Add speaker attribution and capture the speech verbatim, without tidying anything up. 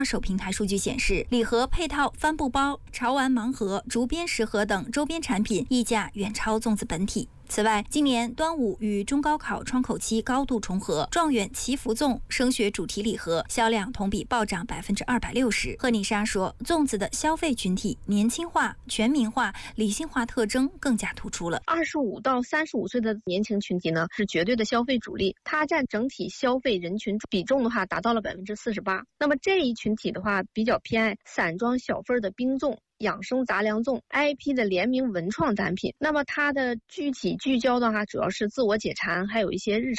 Speaker 1: 二手平台数据显示，礼盒、配套、帆布包、潮玩盲盒、竹编食盒等周边产品溢价远超粽子本体。此外，今年端午与中高考窗口期高度重合，状元祈福粽升学主题礼盒销量同比暴涨百分之二百六十。贺丽莎说，粽子的消费群体年轻化、全民化、理性化特征更加突出了。
Speaker 2: 二十五到三十五岁的年轻群体呢，是绝对的消费主力，它占整体消费人群比重的话，达到了百分之四十八。那么这一群体的话，比较偏爱散装小份的冰粽、养生杂粮粽、I P 的联名文创单品。那么它的具体聚焦的话，主要是自我解馋，还有一些日常